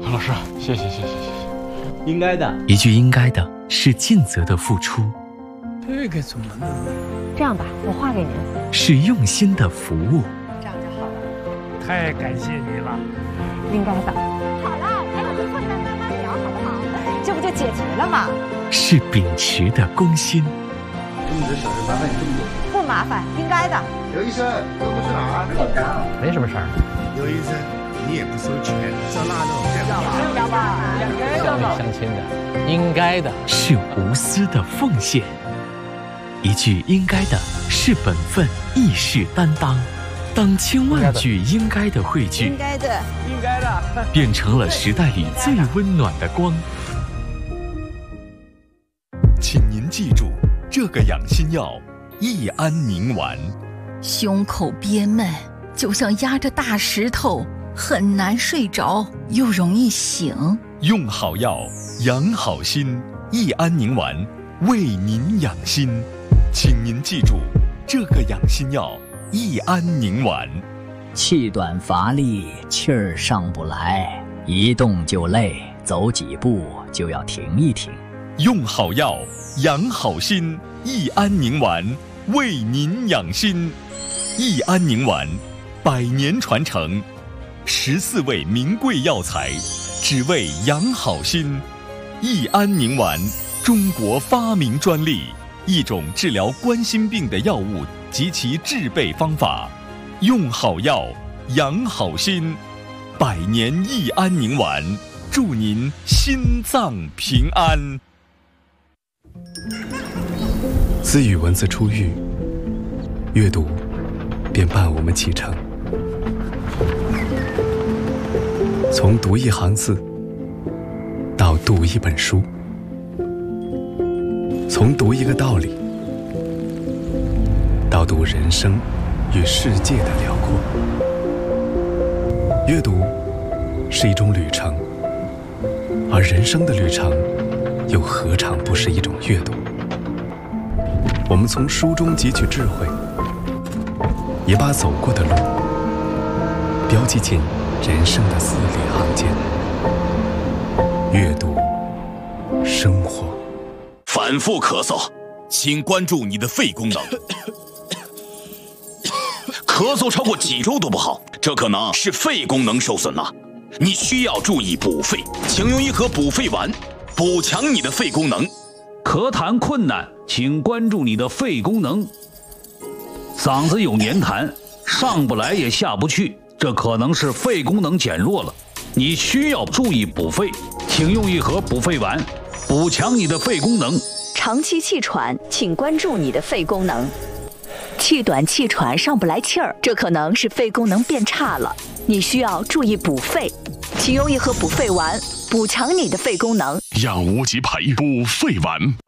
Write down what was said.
老师，谢谢。 应该的， 一句应该的是尽责的付出， 这个怎么弄？ 这样吧，我画给您。 是用心的服务。 这样就好了。 太感谢你了。 应该的。好了，还有困难慢慢聊，好不好？这不就解决了吗？ 是秉持的公心。 这么点小事麻烦你这么多。 不麻烦，应该的。 刘医生，这不是哪儿？ 没什么事儿。 刘医生，你也不收钱，上那种要吧， 乡里乡亲的，应该的。 是无私的奉献。一句应该的是本分，亦是担当。当千万句应该的汇聚， 应该的， 变成了时代里最温暖的光。 请您记住这个养心药：益安宁丸。 胸口憋闷，就像压着大石头，很难睡着，又容易醒。 用好药，养好心。益安宁丸，为您养心。请您记住这个养心药：益安宁丸。 气短乏力，气儿上不来，一动就累，走几步就要停一停。 用好药，养好心。益安宁丸，为您养心。益安宁丸，100年传承，14味名贵药材，只为养好心。益安宁丸，中国发明专利，一种治疗冠心病的药物及其制备方法。用好药，养好心。100年益安宁丸，祝您心脏平安。 自与文字初遇，阅读便伴我们启程。从读一行字到读一本书，从读一个道理到读人生与世界的辽阔。阅读是一种旅程，而人生的旅程又何尝不是一种阅读？我们从书中汲取智慧，也把走过的路标记进人生的字里行间。阅读生活。 反复咳嗽，请关注你的肺功能。咳嗽超过几周都不好，这可能是肺功能受损了。你需要注意补肺，请用一盒补肺丸，补强你的肺功能。 咳痰困难，请关注你的肺功能。嗓子有黏痰，上不来也下不去，这可能是肺功能减弱了。你需要注意补肺，请用一盒补肺丸，补强你的肺功能。 长期气喘，请关注你的肺功能。气短气喘上不来气儿，这可能是肺功能变差了。你需要注意补肺，请用一盒补肺丸，补强你的肺功能。 养无极培补肺丸。